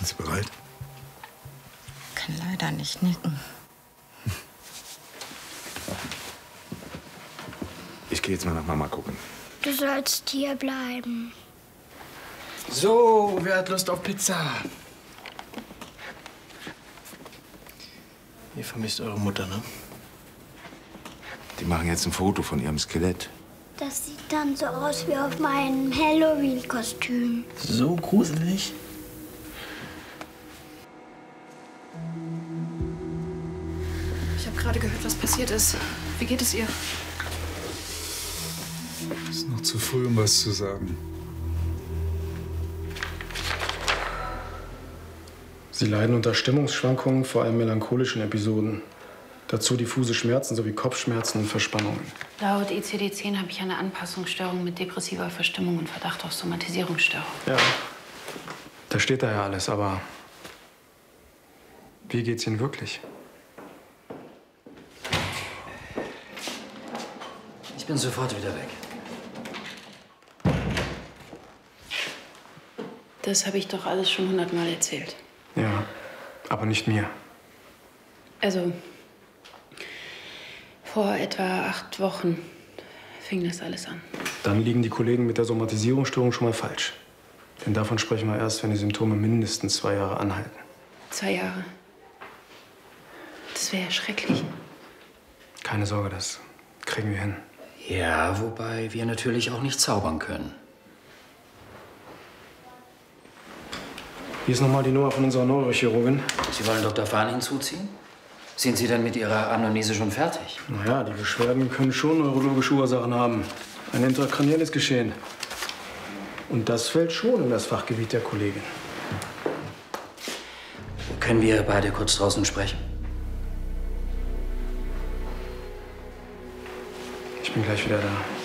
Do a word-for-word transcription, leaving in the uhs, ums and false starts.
Sind Sie bereit? Ich kann leider nicht nicken. Ich gehe jetzt mal nach Mama gucken. Du sollst hier bleiben. So, wer hat Lust auf Pizza? Ihr vermisst eure Mutter, ne? Die machen jetzt ein Foto von ihrem Skelett. Das sieht dann so aus wie auf meinem Halloween-Kostüm. So gruselig? Ich habe gerade gehört, was passiert ist. Wie geht es ihr? Es ist noch zu früh, um was zu sagen. Sie leiden unter Stimmungsschwankungen, vor allem melancholischen Episoden. Dazu diffuse Schmerzen sowie Kopfschmerzen und Verspannungen. Laut I C D zehn habe ich eine Anpassungsstörung mit depressiver Verstimmung und Verdacht auf Somatisierungsstörung. Ja, da steht da ja alles, aber wie geht's Ihnen wirklich? Ich bin sofort wieder weg. Das habe ich doch alles schon hundertmal erzählt. Ja, aber nicht mir. Also, vor etwa acht Wochen fing das alles an. Dann liegen die Kollegen mit der Somatisierungsstörung schon mal falsch. Denn davon sprechen wir erst, wenn die Symptome mindestens zwei Jahre anhalten. Zwei Jahre. Das wäre ja schrecklich. Keine Sorge, das kriegen wir hin. Ja, wobei wir natürlich auch nicht zaubern können. Hier ist nochmal die Nummer von unserer Neurochirurgin. Sie wollen Doktor Fahn hinzuziehen? Sind Sie denn mit Ihrer Anamnese schon fertig? Naja, die Beschwerden können schon neurologische Ursachen haben. Ein intrakranielles Geschehen. Und das fällt schon in das Fachgebiet der Kollegin. Können wir beide kurz draußen sprechen? Ich bin gleich wieder da.